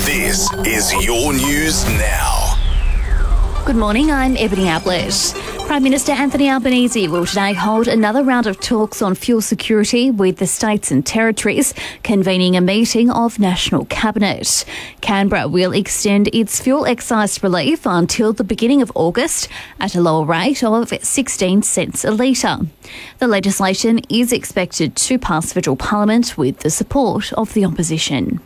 This is your news now. Good morning, I'm Ebony Ablett. Prime Minister Anthony Albanese will today hold another round of talks on fuel security with the states and territories, convening a meeting of National Cabinet. Canberra will extend its fuel excise relief until the beginning of August at a lower rate of 16 cents a litre. The legislation is expected to pass federal parliament with the support of the opposition.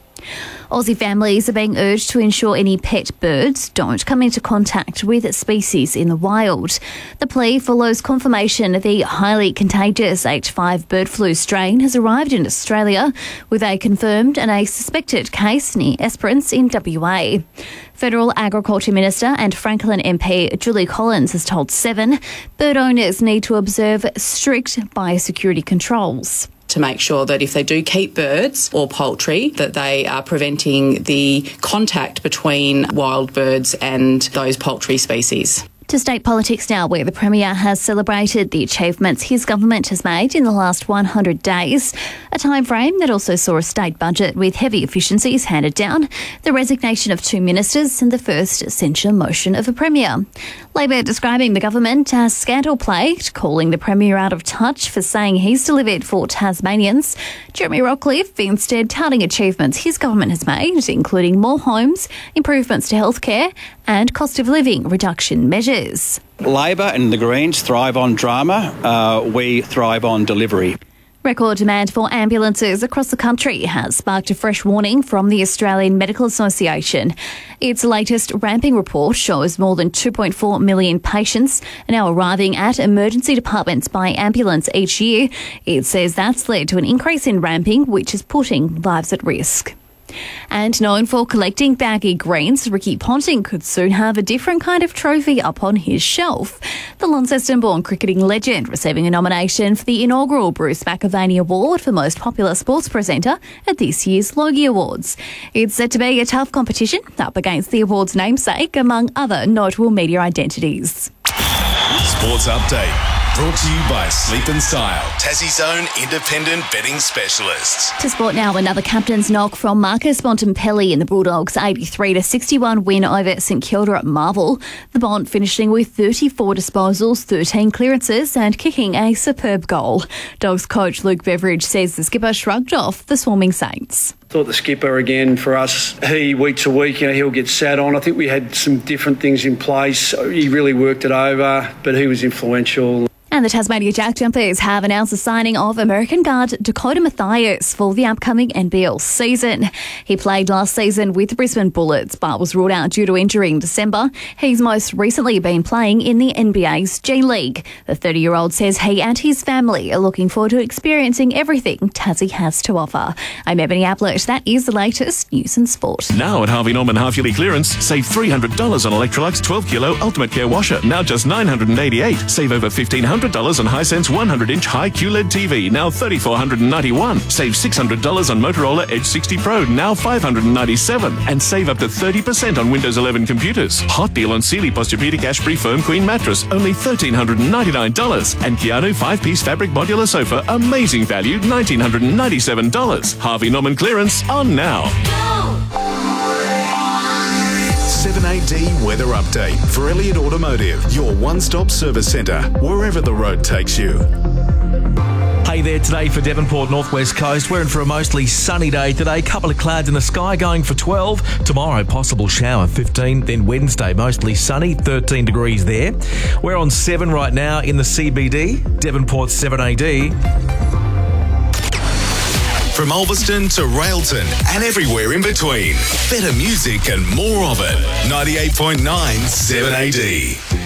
Aussie families are being urged to ensure any pet birds don't come into contact with species in the wild. The plea follows confirmation the highly contagious H5 bird flu strain has arrived in Australia, with a confirmed and a suspected case near Esperance in WA. Federal Agriculture Minister and Franklin MP Julie Collins has told Seven bird owners need to observe strict biosecurity controls. To make sure that if they do keep birds or poultry, that they are preventing the contact between wild birds and those poultry species. To state politics now, where the Premier has celebrated the achievements his government has made in the last 100 days, a time frame that also saw a state budget with heavy efficiencies handed down, the resignation of 2 ministers and the first censure motion of a Premier. Labor describing the government as scandal-plagued, calling the Premier out of touch for saying he's delivered for Tasmanians. Jeremy Rockcliffe instead touting achievements his government has made, including more homes, improvements to healthcare and cost of living reduction measures. Labor and the Greens thrive on drama. We thrive on delivery. Record demand for ambulances across the country has sparked a fresh warning from the Australian Medical Association. Its latest ramping report shows more than 2.4 million patients are now arriving at emergency departments by ambulance each year. It says that's led to an increase in ramping, which is putting lives at risk. And known for collecting baggy greens, Ricky Ponting could soon have a different kind of trophy up on his shelf. The Launceston-born cricketing legend receiving a nomination for the inaugural Bruce McAvaney Award for Most Popular Sports Presenter at this year's Logie Awards. It's set to be a tough competition up against the award's namesake, among other notable media identities. Sports Update. Brought to you by Sleep and Style, Tassie's own independent betting specialists. To sport now, another captain's knock from Marcus Bontempelli in the Bulldogs' 83-61 win over St Kilda at Marvel. The Bont finishing with 34 disposals, 13 clearances and kicking a superb goal. Dogs coach Luke Beveridge says the skipper shrugged off the swarming Saints. Thought the skipper again for us, week to week, he'll get sat on. I think we had some different things in place. He really worked it over, but he was influential. And the Tasmania Jack Jumpers have announced the signing of American guard Dakota Mathias for the upcoming NBL season. He played last season with the Brisbane Bullets, but was ruled out due to injury in December. He's most recently been playing in the NBA's G League. The 30-year-old says he and his family are looking forward to experiencing everything Tassie has to offer. I'm Ebony Ablett. That is the latest news and sport. Now at Harvey Norman half-yearly clearance, save $300 on Electrolux 12-kilo Ultimate Care washer, now just $988. Save over $1,500 on Hisense 100-inch high QLED TV, now $3,491. Save $600 on Motorola Edge 60 Pro, now $597. And save up to 30% on Windows 11 computers. Hot deal on Sealy Posturepedic Ashbury Firm Queen mattress, only $1,399. And Keanu 5-piece fabric modular sofa, amazing value, $1,997. Harvey Norman clearance on now. 7AD Weather Update for Elliott Automotive, your one-stop service centre, wherever the road takes you. Hey there, today for Devonport Northwest Coast. We're in for a mostly sunny day today. Couple of clouds in the sky going for 12. Tomorrow, possible shower, 15. Then Wednesday, mostly sunny, 13 degrees there. We're on 7 right now in the CBD, Devonport 7AD. From Ulverston to Railton and everywhere in between. Better music and more of it. 98.9 7AD.